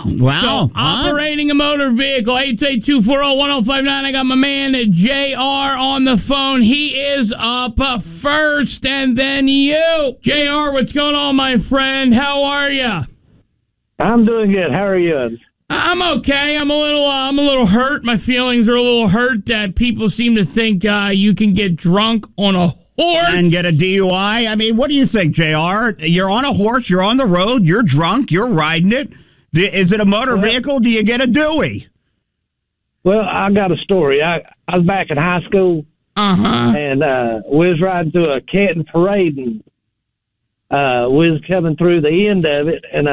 Wow. Wow. So, operating a motor vehicle, 882-240-1059. I got my man JR on the phone. He is up first, and then you. JR, what's going on, my friend? How are you? I'm doing good. How are you? I'm okay. I'm a little hurt. My feelings are a little hurt that people seem to think you can get drunk on a horse and get a DUI. I mean, what do you think, JR? You're on a horse. You're on the road. You're drunk. You're riding it. Is it a motor vehicle? Do you get a Dewey? Well, I got a story. I was back in high school, and we was riding through a Canton parade, and we was coming through the end of it, and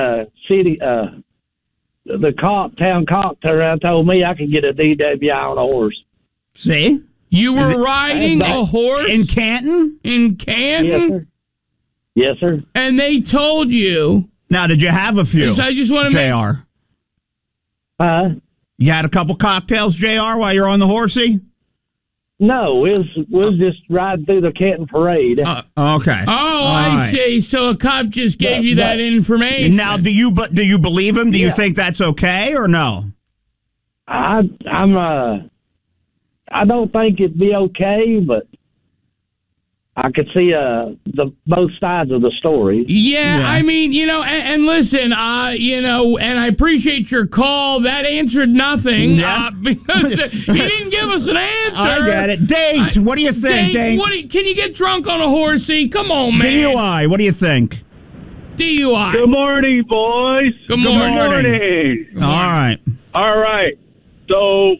the town cop turned around and told me I could get a DWI on a horse. See? You were riding a horse? In Canton? In Canton? Yes, sir. And they told you. Now, did you have a few? I just want to JR. You had a couple cocktails, JR, while you're on the horsey? No, we was just riding through the Canton parade. Okay. Oh, I see. So a cop just gave you that information. Now, do you believe him? Do you think that's okay or no? I don't think it'd be okay, but I could see both sides of the story. Yeah. I mean, and listen, and I appreciate your call. That answered nothing because he didn't give us an answer. I get it. Date, what do you think, Date? Can you get drunk on a horsey? Come on, man. DUI, what do you think? DUI. Good morning, boys. Good morning. All right. So,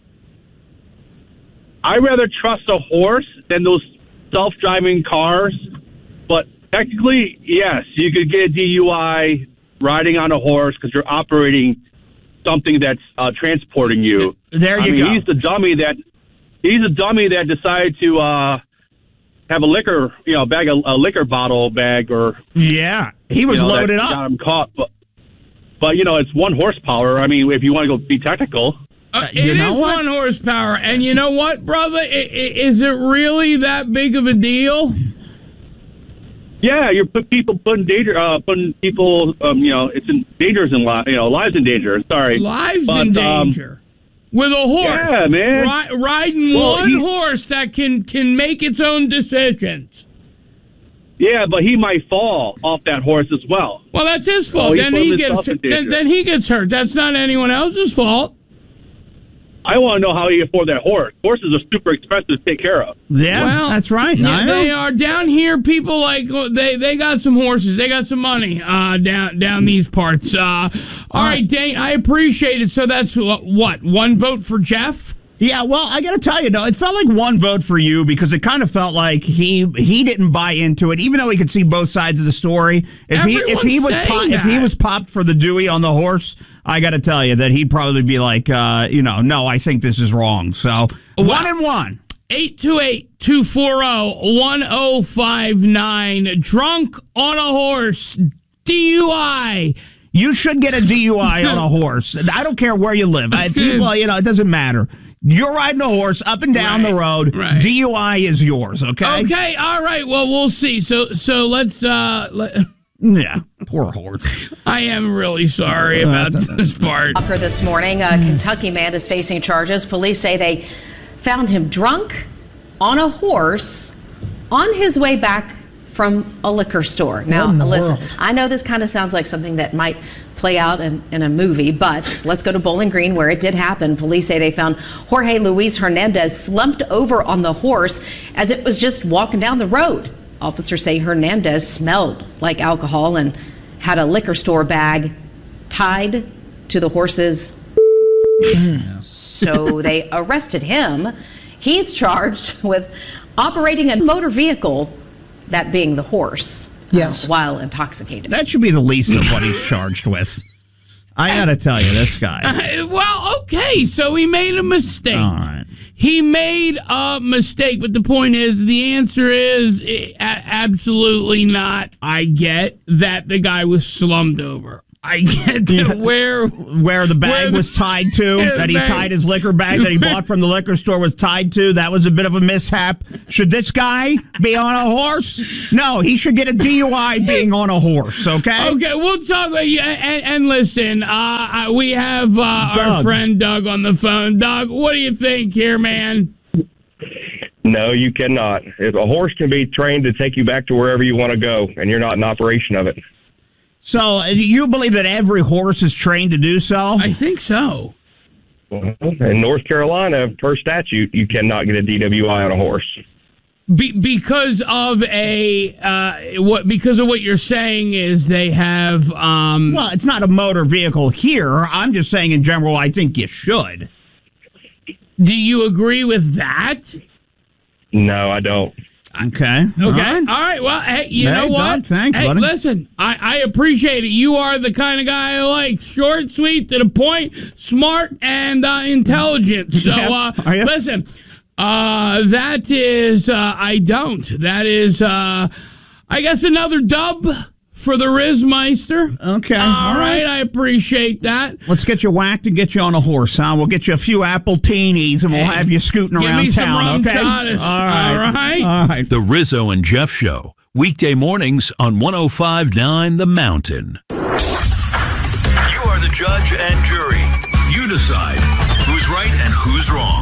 I'd rather trust a horse than those self-driving cars, but technically, yes, you could get a DUI riding on a horse because you're operating something that's transporting you. There you go. He's a dummy that decided to have a liquor, a liquor bottle bag, or he was loaded up. Got him caught, but it's 1 horsepower. I mean, if you want to go be technical. It is 1 horsepower, and you know what, brother? Is it really that big of a deal? Yeah, you're putting people, it's in dangers in lives in danger. Sorry, lives in danger with a horse. Yeah, man, riding one horse that can make its own decisions. Yeah, but he might fall off that horse as well. Well, that's his fault. Then he gets hurt. That's not anyone else's fault. I want to know how he afford that horse. Horses are super expensive to take care of. Yeah, well, that's right. Yeah, they are. Down here, people they got some horses. They got some money down these parts. All right, Dane, I appreciate it. So that's what 1 vote for Jeff? Yeah, well, I got to tell you, it felt like 1 vote for you because it kind of felt like he didn't buy into it, even though he could see both sides of the story. If he was popped for the Dewey on the horse, I got to tell you that he'd probably be like, no, I think this is wrong. So 1-1. 828-240-1059. Drunk on a horse. DUI. You should get a DUI on a horse. I don't care where you live. People, it doesn't matter. You're riding a horse up and down the road. Right. DUI is yours, okay? Okay, all right. Well, we'll see. So let's... Yeah, poor horse. I am really sorry about this part. This morning, a Kentucky man is facing charges. Police say they found him drunk on a horse on his way back from a liquor store. Now, listen, I know this kind of sounds like something that might play out in a movie, but let's go to Bowling Green where it did happen. Police say they found Jorge Luis Hernandez slumped over on the horse as it was just walking down the road. Officers say Hernandez smelled like alcohol and had a liquor store bag tied to the horse's. So they arrested him. He's charged with operating a motor vehicle, that being the horse, while intoxicated. That should be the least of what he's charged with. I gotta tell you, this guy. Well, okay, so he made a mistake. All right. He made a mistake, but the point is, the answer is absolutely not. I get that the guy was slumped over. I get to where the bag was tied to, that he tied his liquor bag that he bought from the liquor store was tied to. That was a bit of a mishap. Should this guy be on a horse? No, he should get a DUI being on a horse, okay? Okay, we'll talk about you. And listen, we have our friend Doug on the phone. Doug, what do you think here, man? No, you cannot. A horse can be trained to take you back to wherever you want to go, and you're not in operation of it. So you believe that every horse is trained to do so? I think so. In North Carolina, per statute, you cannot get a DWI on a horse. Because of what you're saying is they have. Well, it's not a motor vehicle here. I'm just saying in general, I think you should. Do you agree with that? No, I don't. Okay. All right. Well, hey, you know what? Doug, thanks, buddy. Listen, I appreciate it. You are the kind of guy I like. Short, sweet, to the point, smart, and intelligent. So, listen, that is, I don't. That is, I guess, another dub for the Rizmeister. Okay. All right. I appreciate that. Let's get you whacked and get you on a horse, huh? We'll get you a few Appletinis and we'll have you scooting around town, okay? All right. The Rizzo and Jeff Show, weekday mornings on 105.9 The Mountain. You are the judge and jury. You decide who's right and who's wrong.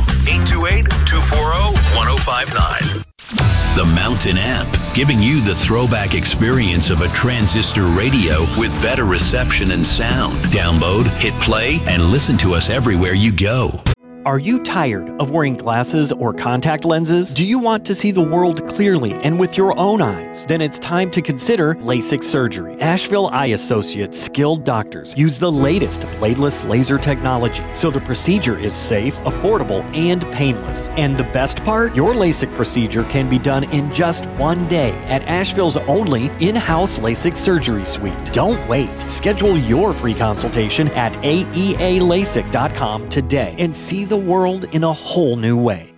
828-240-1059. The Mountain app, giving you the throwback experience of a transistor radio with better reception and sound. Download, hit play, and listen to us everywhere you go. Are you tired of wearing glasses or contact lenses? Do you want to see the world clearly and with your own eyes? Then it's time to consider LASIK surgery. Asheville Eye Associates skilled doctors use the latest bladeless laser technology, so the procedure is safe, affordable, and painless. And the best part? Your LASIK procedure can be done in just one day at Asheville's only in-house LASIK surgery suite. Don't wait. Schedule your free consultation at aealasik.com today and see the world in a whole new way.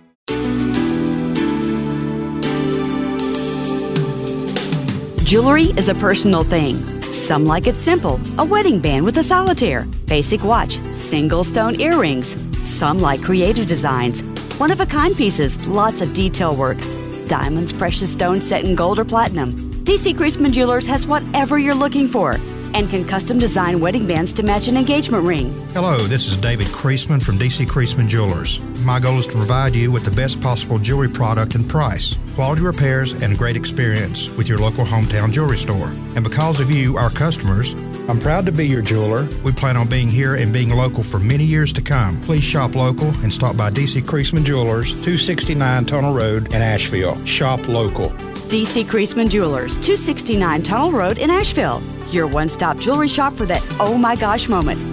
Jewelry is a personal thing. Some like it simple, a wedding band with a solitaire, basic watch, single stone earrings. Some like creative designs, one-of-a-kind pieces, lots of detail work. Diamonds, precious stones set in gold or platinum. DC Creasman Jewelers has whatever you're looking for and can custom design wedding bands to match an engagement ring. Hello, this is David Creasman from DC Creasman Jewelers. My goal is to provide you with the best possible jewelry product and price, quality repairs, and great experience with your local hometown jewelry store. And because of you, our customers, I'm proud to be your jeweler. We plan on being here and being local for many years to come. Please shop local and stop by DC Creasman Jewelers, 269 Tunnel Road in Asheville. Shop local. DC Creasman Jewelers, 269 Tunnel Road in Asheville. Your one-stop jewelry shop for that oh my gosh moment.